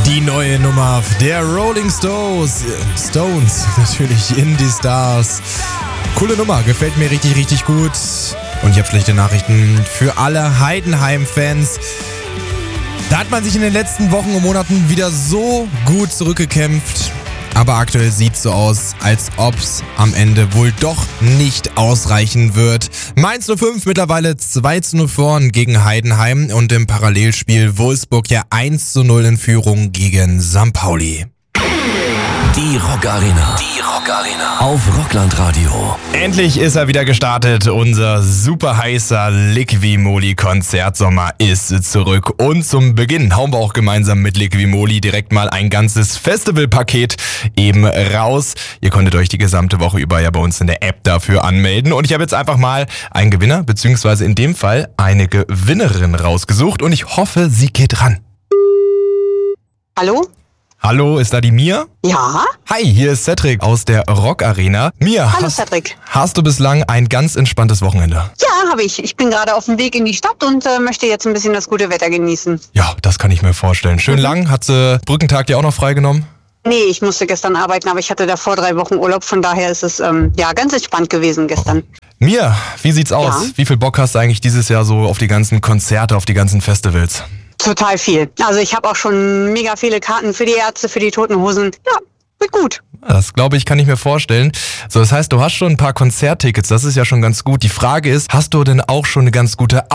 Die neue Nummer der Rolling Stones natürlich, In the Stars. Coole Nummer, gefällt mir richtig, richtig gut. Und ich habe schlechte Nachrichten für alle Heidenheim-Fans. Da hat man sich in den letzten Wochen und Monaten wieder so gut zurückgekämpft. Aber aktuell sieht es so aus, als ob es am Ende wohl doch nicht ausreichen wird. Mainz 05 mittlerweile 2:0 vorn gegen Heidenheim und im Parallelspiel Wolfsburg ja 1:0 in Führung gegen St. Pauli. Die Rock Arena. Auf Rockland-Radio. Endlich ist er wieder gestartet. Unser super heißer Liqui-Moly-Konzertsommer ist zurück. Und zum Beginn hauen wir auch gemeinsam mit Liqui-Moly direkt mal ein ganzes Festivalpaket eben raus. Ihr konntet euch die gesamte Woche über ja bei uns in der App dafür anmelden. Und ich habe jetzt einfach mal einen Gewinner, beziehungsweise in dem Fall eine Gewinnerin rausgesucht. Und ich hoffe, sie geht ran. Hallo? Hallo, ist da die Mia? Ja? Hi, hier ist Cedric aus der Rock Arena. Mia, Hallo Cedric. hast du bislang ein ganz entspanntes Wochenende? Ja, habe ich. Ich bin gerade auf dem Weg in die Stadt und möchte jetzt ein bisschen das gute Wetter genießen. Ja, das kann ich mir vorstellen. Schön lang. Hat Brückentag dir auch noch freigenommen? Nee, ich musste gestern arbeiten, aber ich hatte davor 3 Wochen Urlaub. Von daher ist es ganz entspannt gewesen gestern. Mia, wie sieht's aus? Ja. Wie viel Bock hast du eigentlich dieses Jahr so auf die ganzen Konzerte, auf die ganzen Festivals? Total viel. Also ich habe auch schon mega viele Karten für die Ärzte, für die Toten Hosen. Ja, wird gut. Das glaube ich, kann ich mir vorstellen. So, das heißt, du hast schon ein paar Konzerttickets. Das ist ja schon ganz gut. Die Frage ist, hast du denn auch schon eine ganz gute